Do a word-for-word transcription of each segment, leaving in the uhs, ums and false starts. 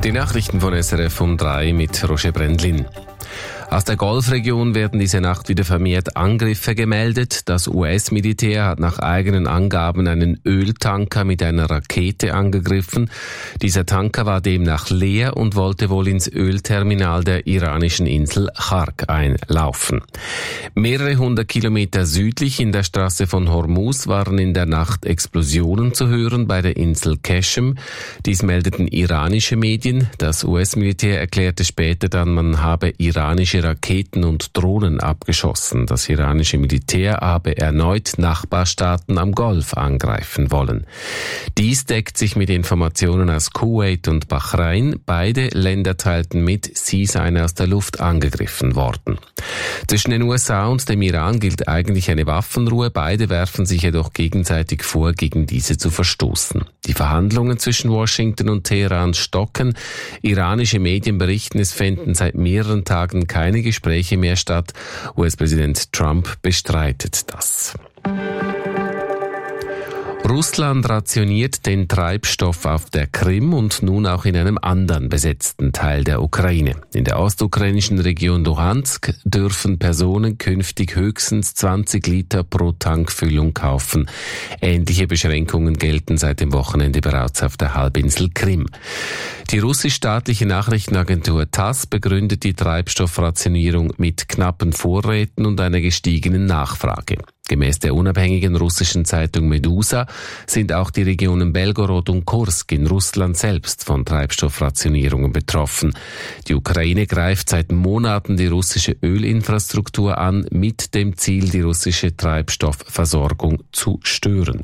Die Nachrichten von S R F um drei mit Roger Brendlin. Aus der Golfregion werden diese Nacht wieder vermehrt Angriffe gemeldet. Das U S-Militär hat nach eigenen Angaben einen Öltanker mit einer Rakete angegriffen. Dieser Tanker war demnach leer und wollte wohl ins Ölterminal der iranischen Insel Chark einlaufen. Mehrere hundert Kilometer südlich in der Straße von Hormuz waren in der Nacht Explosionen zu hören bei der Insel Qeshm. Dies meldeten iranische Medien. Das U S-Militär erklärte später dann, man habe iranische Raketen und Drohnen abgeschossen. Das iranische Militär habe erneut Nachbarstaaten am Golf angreifen wollen. Dies deckt sich mit Informationen aus Kuwait und Bahrain. Beide Länder teilten mit, sie seien aus der Luft angegriffen worden. Zwischen den U S A und dem Iran gilt eigentlich eine Waffenruhe. Beide werfen sich jedoch gegenseitig vor, gegen diese zu verstoßen. Die Verhandlungen zwischen Washington und Teheran stocken. Iranische Medien berichten, es fänden seit mehreren Tagen keine Gespräche mehr statt. U S-Präsident Trump bestreitet das. Russland rationiert den Treibstoff auf der Krim und nun auch in einem anderen besetzten Teil der Ukraine. In der ostukrainischen Region Luhansk dürfen Personen künftig höchstens zwanzig Liter pro Tankfüllung kaufen. Ähnliche Beschränkungen gelten seit dem Wochenende bereits auf der Halbinsel Krim. Die russisch-staatliche Nachrichtenagentur Tass begründet die Treibstoffrationierung mit knappen Vorräten und einer gestiegenen Nachfrage. Gemäß der unabhängigen russischen Zeitung Medusa sind auch die Regionen Belgorod und Kursk in Russland selbst von Treibstoffrationierungen betroffen. Die Ukraine greift seit Monaten die russische Ölinfrastruktur an, mit dem Ziel, die russische Treibstoffversorgung zu stören.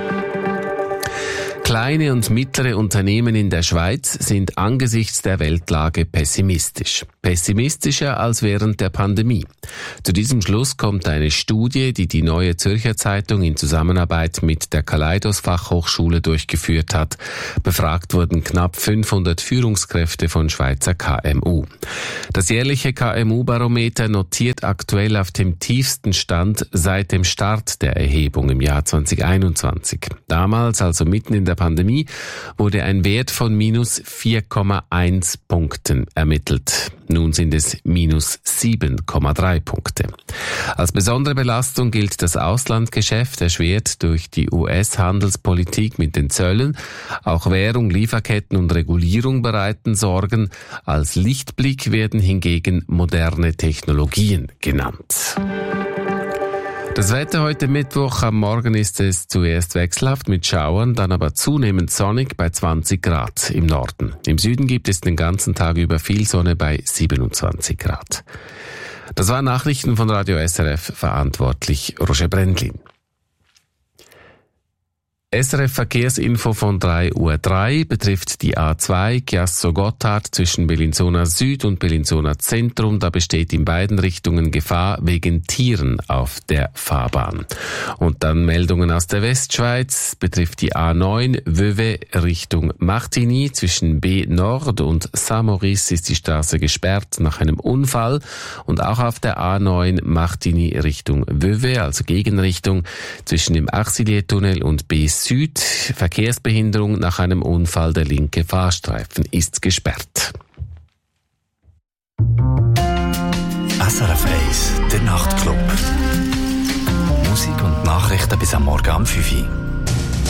Kleine und mittlere Unternehmen in der Schweiz sind angesichts der Weltlage pessimistisch. Pessimistischer als während der Pandemie. Zu diesem Schluss kommt eine Studie, die die Neue Zürcher Zeitung in Zusammenarbeit mit der Kaleidos Fachhochschule durchgeführt hat. Befragt wurden knapp fünfhundert Führungskräfte von Schweizer K M U. Das jährliche K M U-Barometer notiert aktuell auf dem tiefsten Stand seit dem Start der Erhebung im Jahr zwanzig einundzwanzig. Damals, also mitten in der Pandemie, wurde ein Wert von minus vier Komma eins Punkten ermittelt. Nun sind es minus sieben Komma drei Punkte. Als besondere Belastung gilt das Auslandgeschäft, erschwert durch die U S-Handelspolitik mit den Zöllen. Auch Währung, Lieferketten und Regulierung bereiten Sorgen. Als Lichtblick werden hingegen moderne Technologien genannt. Das Wetter heute Mittwoch, am Morgen ist es zuerst wechselhaft mit Schauern, dann aber zunehmend sonnig bei zwanzig Grad im Norden. Im Süden gibt es den ganzen Tag über viel Sonne bei siebenundzwanzig Grad. Das waren Nachrichten von Radio S R F, verantwortlich Roger Brendlin. S R F-Verkehrsinfo von drei Uhr drei betrifft die A zwei Chiasso-Gotthard zwischen Bellinzona Süd und Bellinzona Zentrum. Da besteht in beiden Richtungen Gefahr wegen Tieren auf der Fahrbahn. Und dann Meldungen aus der Westschweiz betrifft die A neun Vevey Richtung Martigny. Zwischen B Nord und Saint-Maurice ist die Straße gesperrt nach einem Unfall. Und auch auf der A neun Martigny Richtung Vevey, also Gegenrichtung, zwischen dem Axillier-Tunnel und B Süd, Verkehrsbehinderung nach einem Unfall, der linke Fahrstreifen ist gesperrt. S R F eins, der Nachtclub. Musik und Nachrichten bis am Morgen um fünf Uhr.